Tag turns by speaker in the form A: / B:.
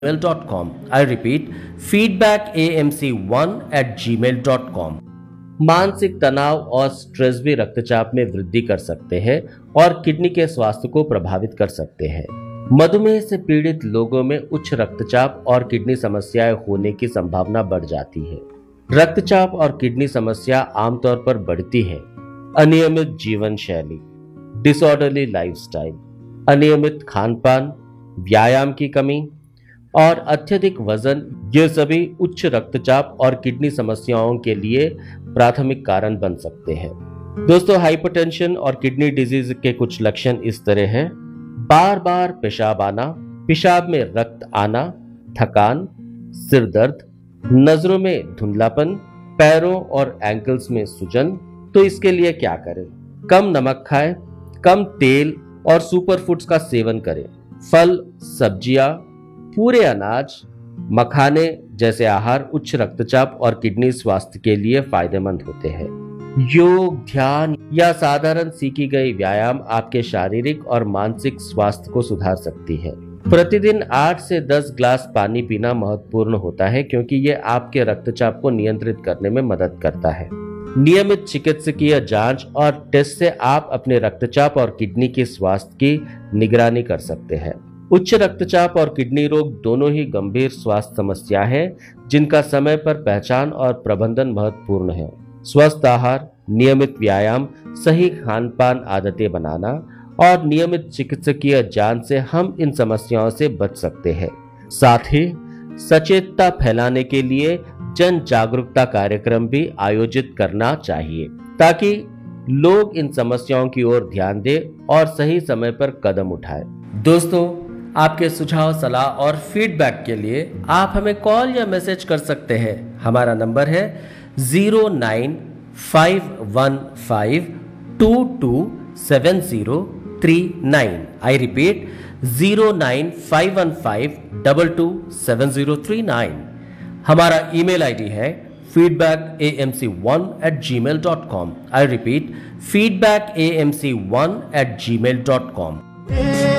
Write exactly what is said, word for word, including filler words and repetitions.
A: gmail dot com. I repeat, feedback a m c one at gmail dot com. मानसिक तनाव और stress भी रक्तचाप में वृद्धि कर सकते हैं और किडनी के स्वास्थ्य को प्रभावित कर सकते हैं। मधुमेह से पीड़ित लोगों में उच्च रक्तचाप और किडनी समस्याएं होने की संभावना बढ़ जाती है। रक्तचाप और किडनी समस्या आमतौर पर बढ़ती है अनियमित जीवन शैली, डिसऑर्डरली लाइफस्टाइल, अनियमित खान-पान, व्यायाम की कमी और अत्यधिक वजन, ये सभी उच्च रक्तचाप और किडनी समस्याओं के लिए प्राथमिक कारण बन सकते हैं। दोस्तों, हाइपरटेंशन और किडनी डिजीज के कुछ लक्षण इस तरह हैं: बार बार पेशाब आना, पेशाब में रक्त आना, थकान, सिर दर्द, नजरों में धुंधलापन, पैरों और एंकल्स में सूजन। तो इसके लिए क्या करें? कम नमक खाएं, कम तेल और सुपरफूड्स का सेवन करें। फल, सब्जियां, पूरे अनाज, मखाने जैसे आहार उच्च रक्तचाप और किडनी स्वास्थ्य के लिए फायदेमंद होते हैं। योग, ध्यान या साधारण सीखी गई व्यायाम आपके शारीरिक और मानसिक स्वास्थ्य को सुधार सकती है। प्रतिदिन आठ से दस ग्लास पानी पीना महत्वपूर्ण होता है क्योंकि यह आपके रक्तचाप को नियंत्रित करने में मदद करता है। नियमित चिकित्सकीय जांच और टेस्ट से आप अपने रक्तचाप और किडनी के स्वास्थ्य की निगरानी कर सकते हैं। उच्च रक्तचाप और किडनी रोग दोनों ही गंभीर स्वास्थ्य समस्या है जिनका समय पर पहचान और प्रबंधन महत्वपूर्ण है। स्वस्थ आहार, नियमित व्यायाम, सही खान-पान आदतें बनाना और नियमित चिकित्सकीय जांच से हम इन समस्याओं से बच सकते हैं। साथ ही सचेतता फैलाने के लिए जन जागरूकता कार्यक्रम भी आयोजित करना चाहिए ताकि लोग इन समस्याओं की ओर ध्यान दें और सही समय पर कदम उठाएं। दोस्तों, आपके सुझाव, सलाह और फीडबैक के लिए आप हमें कॉल या मैसेज कर सकते हैं। हमारा नंबर है zero nine five one five to to seven zero three nine. I repeat, zero nine five one five double two seven zero three nine. हमारा ईमेल आईडी है feedback a m c one at gmail dot com. I repeat, feedback a m c one at gmail dot com.